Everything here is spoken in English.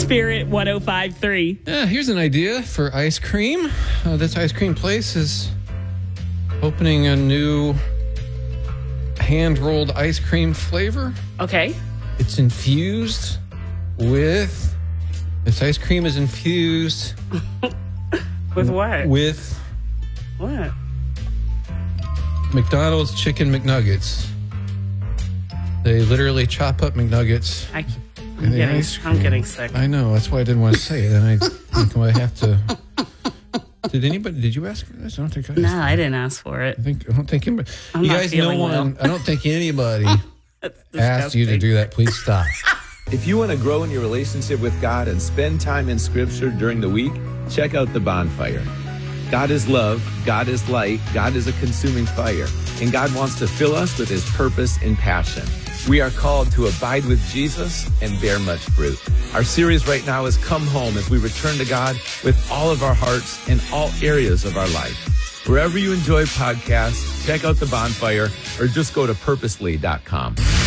Spirit 105.3. Here's an idea for ice cream. This ice cream place is opening a new hand-rolled ice cream flavor. Okay. It's infused with... This ice cream is infused... With what? With... What? McDonald's Chicken McNuggets. They literally chop up McNuggets. I'm getting sick. I know. That's why I didn't want to say it. And I think I have to... Did you ask for this? I don't think I asked. No, I didn't ask for it. I don't think anybody... I'm you not guys feeling know one. well. I don't think anybody asked you to do that. Please stop. If you want to grow in your relationship with God and spend time in Scripture during the week, check out The Bonfire. God is love, God is light, God is a consuming fire, and God wants to fill us with His purpose and passion. We are called to abide with Jesus and bear much fruit. Our series right now is Come Home as we return to God with all of our hearts in all areas of our life. Wherever you enjoy podcasts, check out The Bonfire or just go to purposely.com.